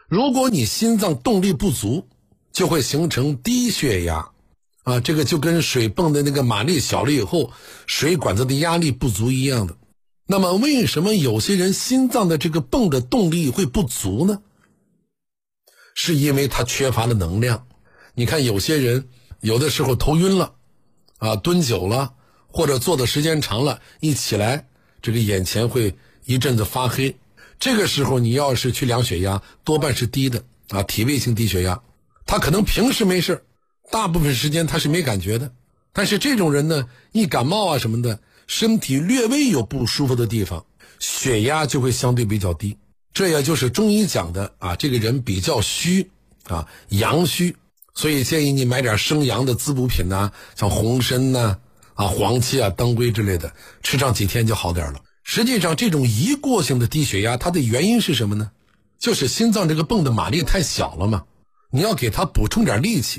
如果你心脏动力不足，就会形成低血压啊，这个就跟水泵的那个马力小了以后，水管子的压力不足一样的。那么为什么有些人心脏的这个泵的动力会不足呢？是因为他缺乏了能量。你看有些人有的时候头晕了啊，蹲久了或者坐的时间长了，一起来这个眼前会一阵子发黑，这个时候你要是去量血压，多半是低的啊，体位性低血压。他可能平时没事，大部分时间他是没感觉的，但是这种人呢，一感冒啊什么的，身体略微有不舒服的地方，血压就会相对比较低。这也就是中医讲的啊，这个人比较虚啊，阳虚，所以建议你买点生阳的滋补品呐，像红参呐、黄芪啊、当归之类的，吃上几天就好点了。实际上这种一过性的低血压，它的原因是什么呢？就是心脏这个泵的马力太小了嘛，你要给它补充点力气。